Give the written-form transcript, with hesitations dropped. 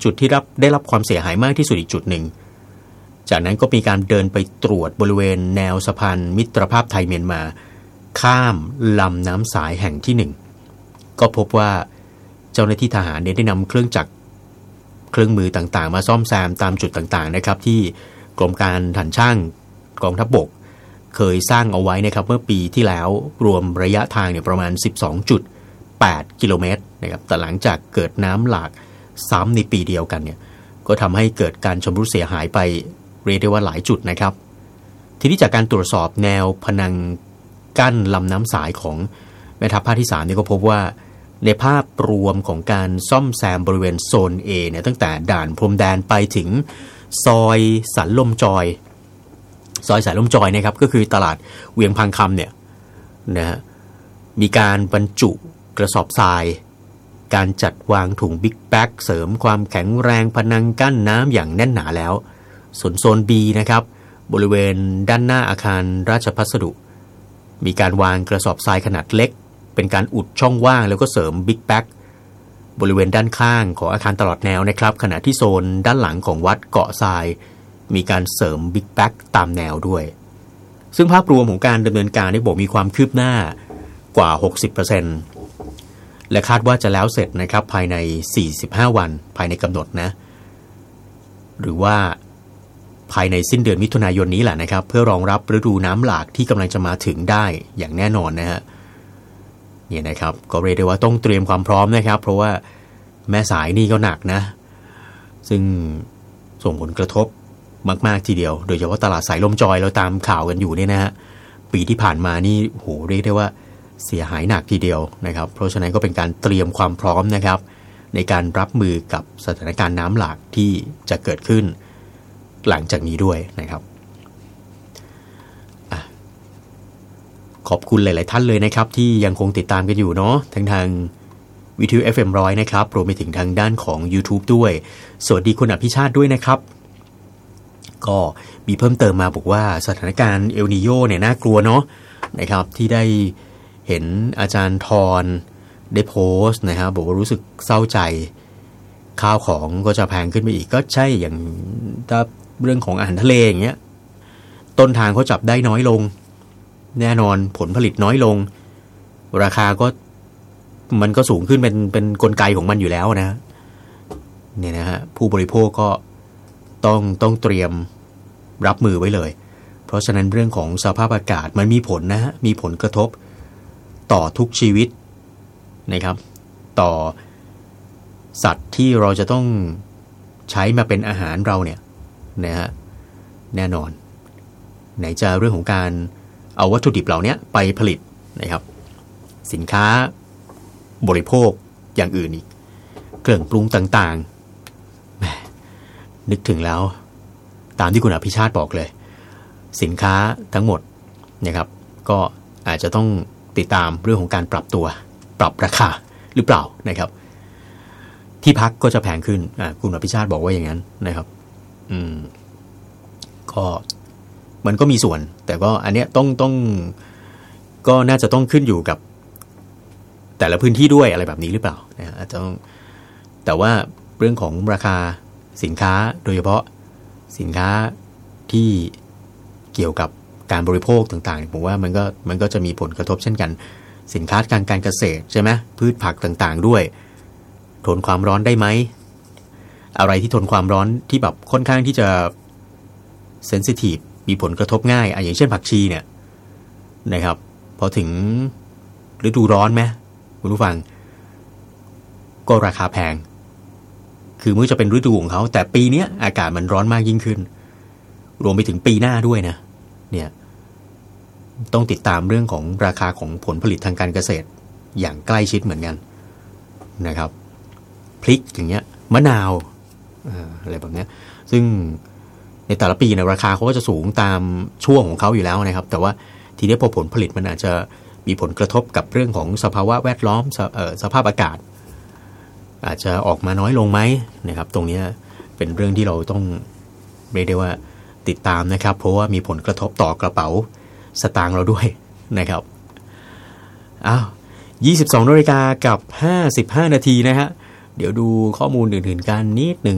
จุดที่ได้รับความเสียหายมากที่สุดอีกจุดหนึ่งจากนั้นก็มีการเดินไปตรวจบริเวณแนวสะพานมิตรภาพไทยเมียนมาข้ามลำน้ำสายแห่งที่1ก็พบว่าเจ้าหน้าที่ทหารได้นำเครื่องจักรเครื่องมือต่างๆมาซ่อมแซมตามจุดต่างๆนะครับที่กรมการทหารช่างกองทัพบกเคยสร้างเอาไว้นะครับเมื่อปีที่แล้วรวมระยะทางเนี่ยประมาณ 12.8 กิโลเมตรนะครับแต่หลังจากเกิดน้ำหลากซ้ำในปีเดียวกันเนี่ยก็ทำให้เกิดการชำรุดเสียหายไปเรียกได้ว่าหลายจุดนะครับทีนี้จากการตรวจสอบแนวพนังกั้นลำน้ำสายของแม่ทัพภาคที่3นี่ก็พบว่าในภาพรวมของการซ่อมแซมบริเวณโซน A เนี่ยตั้งแต่ด่านพรมแดนไปถึงซอยสันลมจอยนะครับก็คือตลาดเวียงพังคำเนี่ยนะฮะมีการบรรจุกระสอบทรายการจัดวางถุงบิ๊กแบ็กเสริมความแข็งแรงพนังกั้นน้ำอย่างแน่นหนาแล้วส่วนโซน B นะครับบริเวณด้านหน้าอาคารราชพัสดุมีการวางกระสอบทรายขนาดเล็กเป็นการอุดช่องว่างแล้วก็เสริมบิ๊กแบ็กบริเวณด้านข้างของอาคารตลอดแนวนะครับขณะที่โซนด้านหลังของวัดเกาะทรายมีการเสริมบิ๊กแบ็กตามแนวด้วยซึ่งภาพรวมของการดำเนินการได้บอกมีความคืบหน้ากว่า 60% และคาดว่าจะแล้วเสร็จนะครับภายใน45วันภายในกำหนดนะหรือว่าภายในสิ้นเดือนมิถุนายนนี้แหละนะครับเพื่อรองรับฤดูน้ำหลากที่กำลังจะมาถึงได้อย่างแน่นอนนะฮะเนี่ยนะครับก็เรียกได้ว่าต้องเตรียมความพร้อมนะครับเพราะว่าแม่สายนี่ก็หนักนะซึ่งส่งผลกระทบมากๆทีเดียวโดยเฉพาะตลาดสายลมจอยเราตามข่าวกันอยู่เนี่ยนะฮะปีที่ผ่านมานี่โหเรียกได้ว่าเสียหายหนักทีเดียวนะครับเพราะฉะนั้นก็เป็นการเตรียมความพร้อมนะครับในการรับมือกับสถานการณ์น้ำหลากที่จะเกิดขึ้นหลังจากนี้ด้วยนะครับขอบคุณหลายๆท่านเลยนะครับที่ยังคงติดตามกันอยู่เนาะทางวิทยุ FM 100นะครับรวมไปถึงทางด้านของ YouTube ด้วยสวัสดีคุณอภิชาติด้วยนะครับก็มีเพิ่มเติมมาบอกว่าสถานการณ์เอลนีโญเนี่ยน่ากลัวเนาะนะครับที่ได้เห็นอาจารย์ทรได้โพสต์นะครับบอกว่ารู้สึกเศร้าใจข้าวของก็จะแพงขึ้นไปอีกก็ใช่อย่างถ้าเรื่องของอาหารทะเลอย่างเงี้ยต้นทางเขาจับได้น้อยลงแน่นอนผลผลิตน้อยลงราคาก็มันก็สูงขึ้นเป็นกลไกของมันอยู่แล้วนะเนี่ยนะฮะผู้บริโภคก็ต้องเตรียมรับมือไว้เลยเพราะฉะนั้นเรื่องของสภาพอากาศมันมีผลนะฮะมีผลกระทบต่อทุกชีวิตนะครับต่อสัตว์ที่เราจะต้องใช้มาเป็นอาหารเราเนี่ยนะฮะแน่นอนไหนจะเรื่องของการเอาวัตถุดิบเหล่านี้ไปผลิตนะครับสินค้าบริโภคอย่างอื่นอีกเครื่องปรุงต่างๆแหมนึกถึงแล้วตามที่คุณอภิชาติบอกเลยสินค้าทั้งหมดนะครับก็อาจจะต้องติดตามเรื่องของการปรับตัวปรับราคาหรือเปล่านะครับที่พักก็จะแพงขึ้นคุณอภิชาติบอกว่าอย่างนั้นนะครับก็มันก็มีส่วนแต่ก็อันเนี้ยต้องก็น่าจะต้องขึ้นอยู่กับแต่ละพื้นที่ด้วยอะไรแบบนี้หรือเปล่านะอาจจะต้องแต่ว่าเรื่องของราคาสินค้าโดยเฉพาะสินค้าที่เกี่ยวกับการบริโภคต่างๆผมว่ามันก็จะมีผลกระทบเช่นกันสินค้าการเกษตรใช่ไหมพืชผักต่างๆด้วยทนความร้อนได้ไหมอะไรที่ทนความร้อนที่แบบค่อนข้างที่จะเซนซิทีฟมีผลกระทบง่ายอย่างเช่นผักชีเนี่ยนะครับพอถึงฤดูร้อนไหมคุณผู้ฟังก็ราคาแพงคือเมื่อจะเป็นฤดูของเขาแต่ปีนี้อากาศมันร้อนมากยิ่งขึ้นรวมไปถึงปีหน้าด้วยนะเนี่ยต้องติดตามเรื่องของราคาของผลผลิตทางการเกษตรอย่างใกล้ชิดเหมือนกันนะครับพริกอย่างเงี้ยมะนาวอะไรแบบเนี้ยซึ่งในแต่ละปีเนี่ยราคาเขาก็จะสูงตามช่วงของเขาอยู่แล้วนะครับแต่ว่าทีนี้พอผลผลิตมันอาจจะมีผลกระทบกับเรื่องของสภาวะแวดล้อมสภาพอากาศอาจจะออกมาน้อยลงไหมนะครับตรงนี้เป็นเรื่องที่เราต้องเรียกได้ว่าติดตามนะครับเพราะว่ามีผลกระทบต่อกระเป๋าสตางค์เราด้วยนะครับ22:55 น.นะฮะเดี๋ยวดูข้อมูลอื่นๆกันนิดนึง